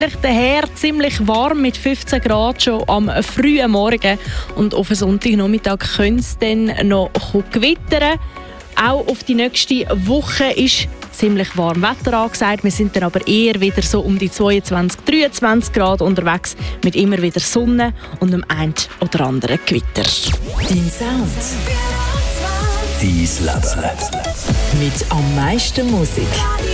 Daher ziemlich warm mit 15 Grad schon am frühen Morgen. Und auf den Sonntagnachmittag könnte es dann noch gewittern. Auch auf die nächste Woche ist ziemlich warm Wetter angesagt. Wir sind dann aber eher wieder so um die 22, 23 Grad unterwegs mit immer wieder Sonne und einem ein oder anderen Gewitter. Dein Sound. Dein Leben. Mit am meisten Musik.